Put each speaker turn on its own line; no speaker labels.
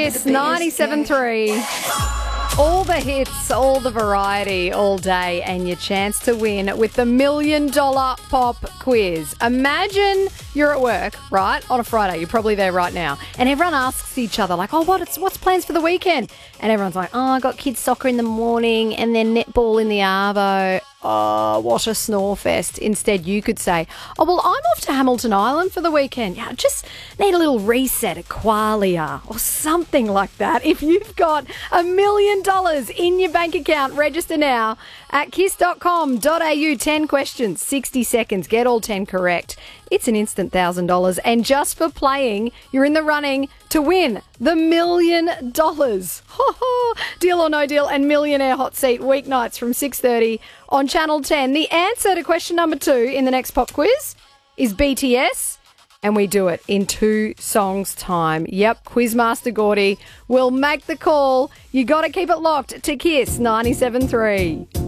Kiss 97.3. All the hits, all the variety, all day, and your chance to win with the $1 Million Pop Quiz. Imagine you're at work, right, on a Friday. You're probably there right now. And everyone asks each other, like, what's plans for the weekend? And everyone's like, I got kids' soccer in the morning and then netball in the arvo. Oh, what a snore fest. Instead, you could say, I'm off to Hamilton Island for the weekend. Yeah, just need a little reset at Qualia or something like that. If you've got $1 million in your bank account, register now at kiss.com.au. 10 questions, 60 seconds. Get all 10 correct. It's an instant $1,000. And just for playing, you're in the running to win the $1 million. Deal or no deal and Millionaire Hot Seat weeknights from 6:30 on Channel 10. The answer to question number 2 in the next pop quiz is BTS. And we do it in 2 songs' time. Yep, Quizmaster Gordy will make the call. You got to keep it locked to Kiss 97.3.